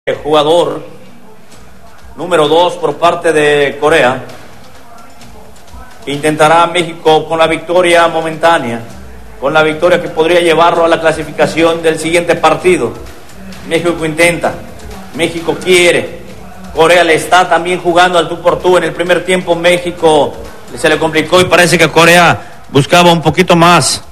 El jugador número 2 por parte de Corea. Intentará México con la victoria momentánea, con la victoria que podría llevarlo a la clasificación del siguiente partido. México intenta, México quiere, Corea le está también jugando al tú por tú. En el primer tiempo México se le complicó y parece que Corea buscaba un poquito más,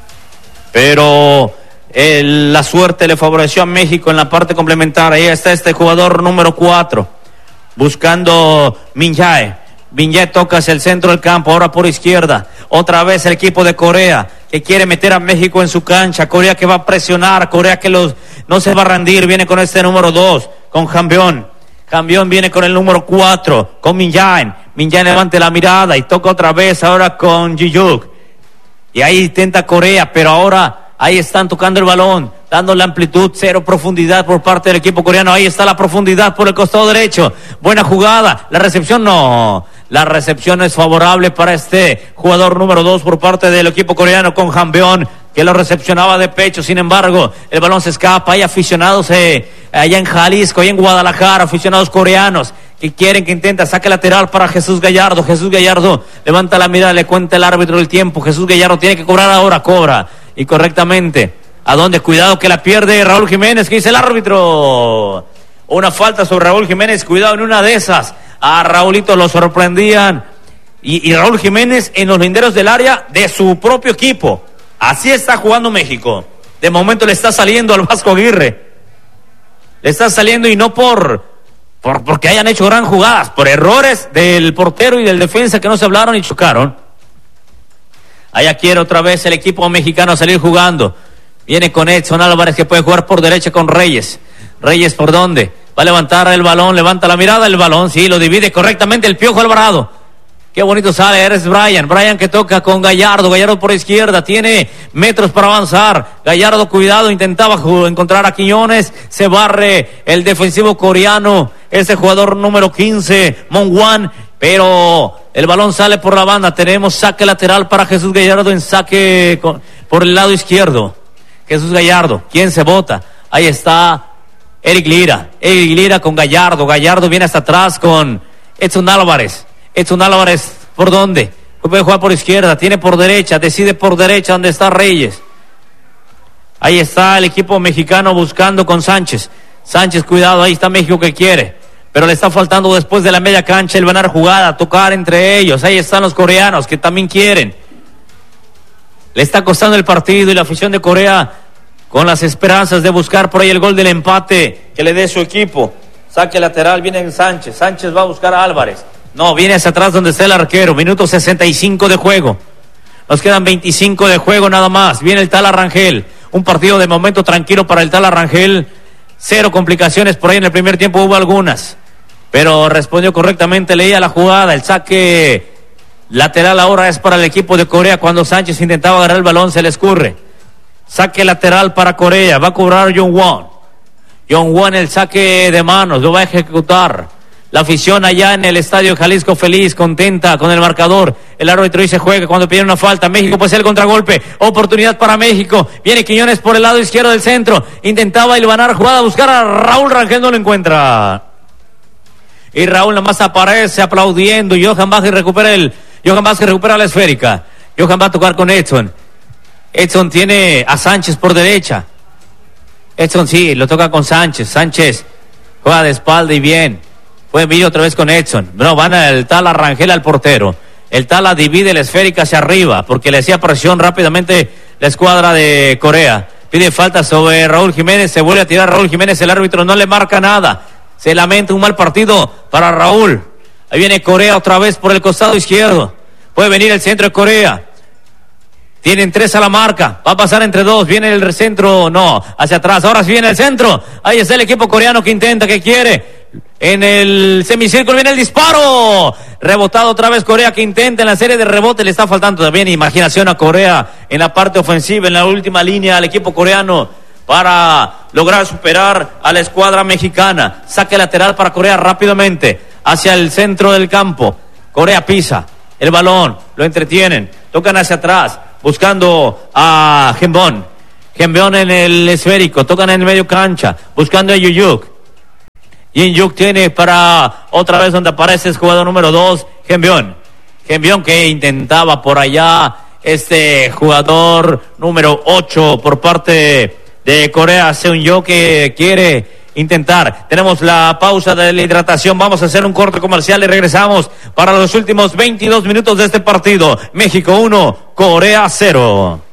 pero la suerte le favoreció a México en la parte complementaria. Ahí está este jugador número 4 buscando Min Jae. Min Jae toca hacia el centro del campo, ahora por izquierda. Otra vez el equipo de Corea que quiere meter a México en su cancha. Corea que va a presionar, Corea que no se va a rendir. Viene con este número 2, con Jambión. Jambión viene con el número 4, con Min Jae. Min Jae levanta la mirada y toca otra vez ahora con Ji-Yook. Y ahí intenta Corea, pero ahora ahí están tocando el balón, dando la amplitud, cero profundidad por parte del equipo coreano. Ahí está la profundidad por el costado derecho. Buena jugada. La recepción no. La recepción es favorable para este jugador número 2 por parte del equipo coreano con Jambión, que lo recepcionaba de pecho. Sin embargo, el balón se escapa. Hay aficionados allá en Jalisco, allá en Guadalajara, aficionados coreanos que quieren que intenta saque lateral para Jesús Gallardo. Jesús Gallardo levanta la mirada, le cuenta el árbitro el tiempo. Jesús Gallardo tiene que cobrar ahora, cobra. Y correctamente. ¿A dónde? Cuidado que la pierde Raúl Jiménez. ¿Qué dice el árbitro? Una falta sobre Raúl Jiménez. Cuidado en una de esas. A Raúlito lo sorprendían. Y Raúl Jiménez en los linderos del área de su propio equipo. Así está jugando México. De momento le está saliendo al Vasco Aguirre. Le está saliendo y no porque hayan hecho gran jugadas. Por errores del portero y del defensa que no se hablaron y chocaron. Allá quiere otra vez el equipo mexicano salir jugando. Viene con Edson Álvarez que puede jugar por derecha con Reyes. Reyes, ¿por dónde? Va a levantar el balón, levanta la mirada, el balón, sí, lo divide correctamente el Piojo Alvarado. Qué bonito sale, eres Brian que toca con Gallardo por izquierda, tiene metros para avanzar. Gallardo, cuidado, intentaba encontrar a Quiñones, se barre el defensivo coreano, ese jugador número 15, Mon-Wan, pero el balón sale por la banda. Tenemos saque lateral para Jesús Gallardo en saque por el lado izquierdo. Jesús Gallardo, ¿quién se bota? Ahí está Eric Lira con Gallardo. Gallardo viene hasta atrás con Edson Álvarez. Edson Álvarez, ¿por dónde? Puede jugar por izquierda, tiene por derecha, decide por derecha donde está Reyes. Ahí está el equipo mexicano buscando con Sánchez. Sánchez, cuidado, ahí está México que quiere. Pero le está faltando después de la media cancha el ganar jugada, tocar entre ellos. Ahí están los coreanos que también quieren. Le está costando el partido y la afición de Corea con las esperanzas de buscar por ahí el gol del empate que le dé su equipo. Saque lateral, viene Sánchez. Sánchez va a buscar a Álvarez. No, viene hacia atrás donde está el arquero. Minuto 65 de juego. Nos quedan 25 de juego nada más. Viene el Tala Rangel. Un partido de momento tranquilo para el Tala Rangel. Cero complicaciones por ahí en el primer tiempo, hubo algunas. Pero respondió correctamente, leía la jugada. El saque lateral ahora es para el equipo de Corea. Cuando Sánchez intentaba agarrar el balón, se le escurre. Saque lateral para Corea. Va a cobrar Jong-Won. Jong-Won el saque de manos. Lo va a ejecutar. La afición allá en el Estadio Jalisco feliz, contenta con el marcador. El árbitro dice juega cuando pide una falta. México puede ser el contragolpe. Oportunidad para México. Viene Quiñones por el lado izquierdo del centro. Intentaba hilvanar jugada, buscar a Raúl Rangel, no lo encuentra. Y Raúl nada más aparece aplaudiendo. Johan Vázquez recupera la esférica. Johan va a tocar con Edson. Edson tiene a Sánchez por derecha. Edson sí, lo toca con Sánchez. Sánchez juega de espalda y bien. Pueden venir otra vez con Edson. No, van el Tala Rangel al portero. El Tala divide la esférica hacia arriba porque le hacía presión rápidamente la escuadra de Corea. Pide falta sobre Raúl Jiménez. Se vuelve a tirar Raúl Jiménez. El árbitro no le marca nada. Se lamenta un mal partido para Raúl. Ahí viene Corea otra vez por el costado izquierdo. Puede venir el centro de Corea. Tienen 3 a la marca. Va a pasar entre 2. Viene el centro. No, hacia atrás. Ahora sí viene el centro. Ahí está el equipo coreano que intenta, que quiere. En el semicírculo viene el disparo. Rebotado otra vez Corea que intenta en la serie de rebotes. Le está faltando también imaginación a Corea en la parte ofensiva, en la última línea al equipo coreano para lograr superar a la escuadra mexicana. Saque lateral para Corea rápidamente hacia el centro del campo. Corea pisa el balón, lo entretienen, tocan hacia atrás buscando a Jambión en el esférico, tocan en el medio cancha buscando a Ji-Yook. Yin-Yuk tiene para otra vez donde aparece el jugador número 2, Genbion. Genbion que intentaba por allá este jugador número 8 por parte de Corea, Seung-Yo, que quiere intentar. Tenemos la pausa de la hidratación. Vamos a hacer un corte comercial y regresamos para los últimos 22 minutos de este partido. México 1, Corea 0.